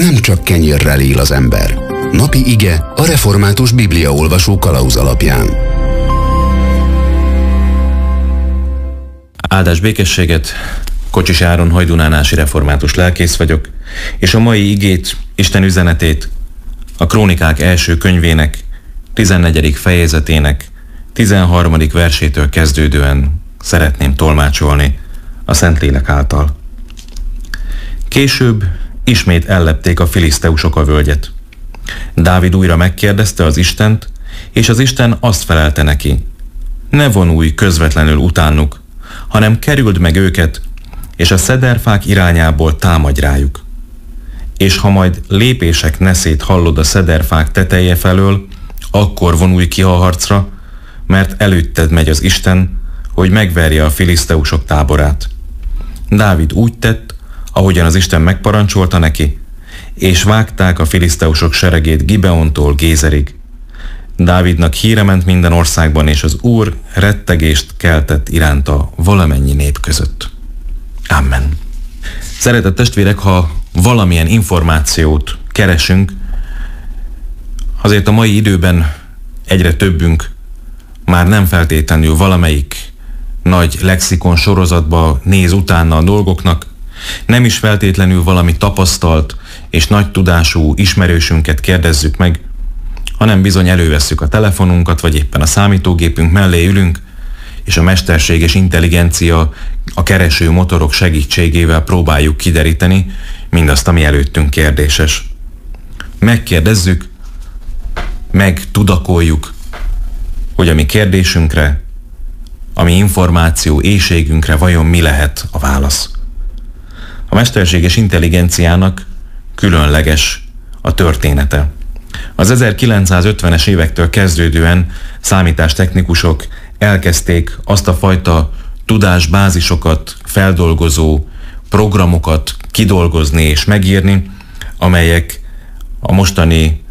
nem csak kenyérrel él az ember. Napi ige a református bibliaolvasó kalauz alapján. Áldás békességet, Kocsis Áron hajdunánási református lelkész vagyok, és a mai igét, Isten üzenetét a Krónikák első könyvének 14. fejezetének 13. versétől kezdődően szeretném tolmácsolni a Szentlélek által. Később ismét ellepték a filiszteusok a völgyet. Dávid újra megkérdezte az Istent, és az Isten azt felelte neki: ne vonulj közvetlenül utánuk, hanem kerüld meg őket, és a szederfák irányából támadj rájuk. És ha majd lépések neszét hallod a szederfák teteje felől, akkor vonulj ki a harcra, mert előtted megy az Isten, hogy megverje a filiszteusok táborát. Dávid úgy tett, ahogyan az Isten megparancsolta neki, és vágták a filiszteusok seregét Gibeontól Gézerig. Dávidnak híre ment minden országban, és az Úr rettegést keltett iránta valamennyi nép között. Amen. Szeretett testvérek, ha valamilyen információt keresünk, azért a mai időben egyre többünk már nem feltétlenül valamelyik nagy lexikon sorozatba néz utána a dolgoknak, nem is feltétlenül valami tapasztalt és nagy tudású ismerősünket kérdezzük meg, hanem bizony elővesszük a telefonunkat, vagy éppen a számítógépünk mellé ülünk, és a mesterséges intelligencia, a kereső motorok segítségével próbáljuk kideríteni mindazt, ami előttünk kérdéses. Megkérdezzük, megtudakoljuk, hogy a mi kérdésünkre, a mi információ éhségünkre vajon mi lehet a válasz. A mesterséges intelligenciának különleges a története. Az 1950-es évektől kezdődően számítástechnikusok elkezdték azt a fajta tudásbázisokat, feldolgozó programokat kidolgozni és megírni, amelyek a mostani